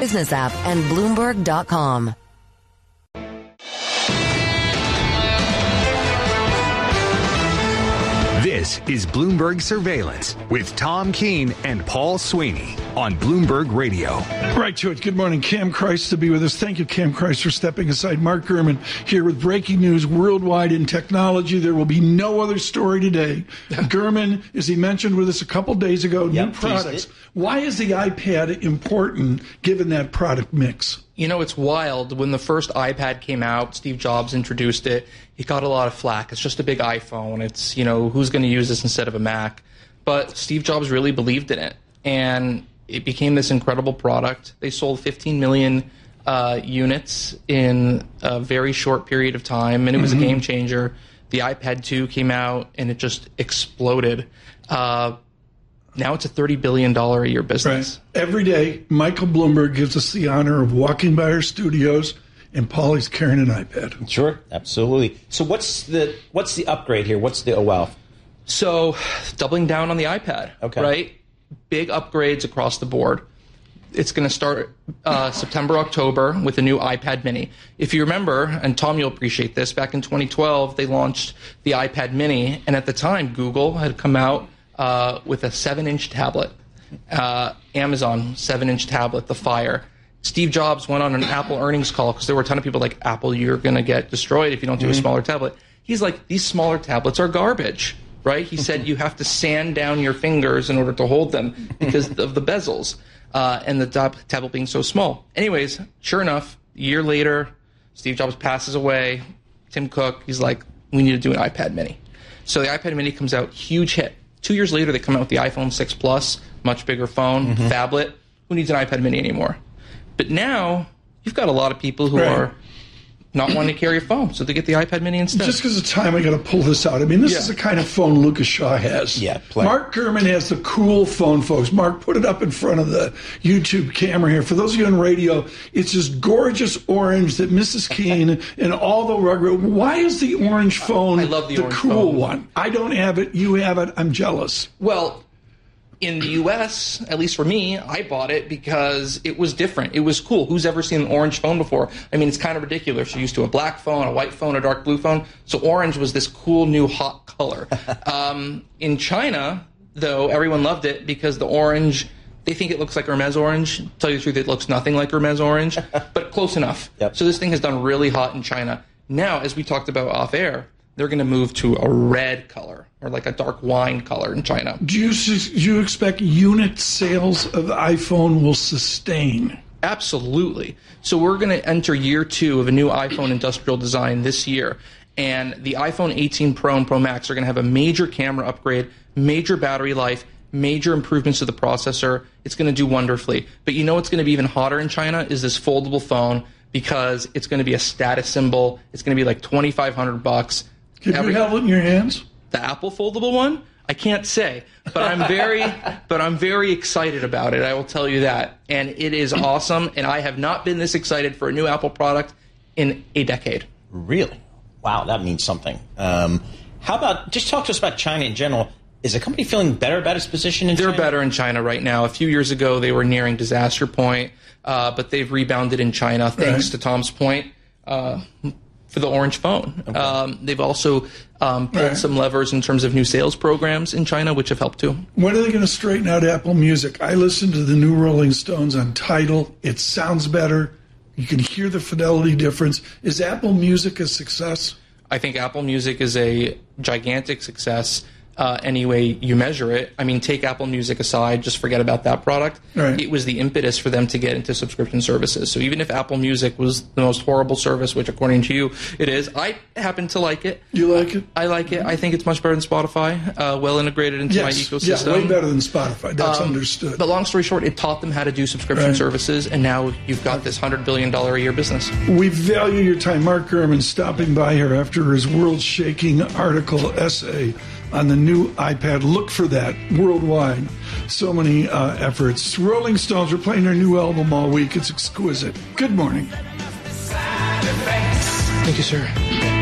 Business app, and Bloomberg.com. This is Bloomberg Surveillance with Tom Keene and Paul Sweeney on Bloomberg Radio. Right to it. Good morning. Cam Christ to be with us. Thank you, Cam Christ, for stepping aside. Mark Gurman here with breaking news worldwide in technology. There will be no other story today. Gurman, as he mentioned with us a couple days ago, new products. Why is the iPad important given that product mix? You know, it's wild. When the first iPad came out, Steve Jobs introduced it. He got a lot of flack. It's just a big iPhone. It's, you know, who's going to use this instead of a Mac? But Steve Jobs really believed in it. And it became this incredible product. They sold 15 million units in a very short period of time, and it was a game changer. The iPad 2 came out, and it just exploded. Now it's a $30 billion a year business. Right. Every day, Michael Bloomberg gives us the honor of walking by our studios, and Paulie's carrying an iPad. Sure, absolutely. So what's the upgrade here? What's the wow? So doubling down on the iPad, right? Big upgrades across the board. It's going to start September, October with a new iPad mini. If you remember, and Tom, you'll appreciate this, back in 2012, they launched the iPad mini, and at the time, Google had come out with a 7-inch tablet. Amazon, 7-inch tablet, the Fire. Steve Jobs went on an Apple earnings call because there were a ton of people like, Apple, you're going to get destroyed if you don't do a smaller tablet. He's like, these smaller tablets are garbage, right? He said you have to sand down your fingers in order to hold them because of the bezels and the tablet being so small. Anyways, sure enough, a year later, Steve Jobs passes away. Tim Cook, he's like, we need to do an iPad mini. So the iPad mini comes out, huge hit. 2 years later, they come out with the iPhone 6 Plus, much bigger phone, phablet. Who needs an iPad mini anymore? But now, you've got a lot of people who are not wanting to carry a phone, so they get the iPad mini instead. Just because of time, I got to pull this out. I mean, this is the kind of phone Lucas Shaw has. Yeah, Mark Gurman has the cool phone, folks. Mark, put it up in front of the YouTube camera here. For those of you on radio, it's this gorgeous orange that Mrs. Keene and all the rugged. Why is the orange phone I love the orange cool phone. one? I don't have it. You have it. I'm jealous. Well, in the U.S., at least for me, I bought it because it was different. It was cool. Who's ever seen an orange phone before? I mean, it's kind of ridiculous. You're used to a black phone, a white phone, a dark blue phone. So orange was this cool new hot color. In China, though, everyone loved it because the orange, they think it looks like Hermes orange. To tell you the truth, it looks nothing like Hermes orange, but close enough. So this thing has done really hot in China. Now, as we talked about off air, they're going to move to a red color or like a dark wine color in China. Do you expect unit sales of the iPhone will sustain? Absolutely. So we're going to enter year 2 of a new iPhone industrial design this year. And the iPhone 18 Pro and Pro Max are going to have a major camera upgrade, major battery life, major improvements to the processor. It's going to do wonderfully. But you know what's going to be even hotter in China is this foldable phone because it's going to be a status symbol. It's going to be like $2,500. Have you held it in your hands? The Apple foldable one? I can't say, but I'm very excited about it. I will tell you that, and it is awesome. And I have not been this excited for a new Apple product in a decade. Really? Wow, that means something. How about just talk to us about China in general? Is the company feeling better about its position in China? They're better in China right now. A few years ago, they were nearing disaster point, but they've rebounded in China thanks to Tom's point. For the orange phone. They've also pulled some levers in terms of new sales programs in China, which have helped too. When are they going to straighten out Apple Music? I listened to the new Rolling Stones on Tidal. It sounds better. You can hear the fidelity difference. Is Apple Music a success? I think Apple Music is a gigantic success. Any way you measure it. I mean, take Apple Music aside, just forget about that product. Right. It was the impetus for them to get into subscription services. So even if Apple Music was the most horrible service, which according to you it is, I happen to like it. You like it? I like it. I think it's much better than Spotify, well integrated into my ecosystem. Yeah, way better than Spotify. That's understood. But long story short, it taught them how to do subscription services, and now you've got this $100 billion a year business. We value your time. Mark Gurman stopping by here after his world-shaking article essay on the new iPad. Look for that worldwide. So many efforts. Rolling Stones are playing their new album all week. It's exquisite. Good morning. Thank you, sir.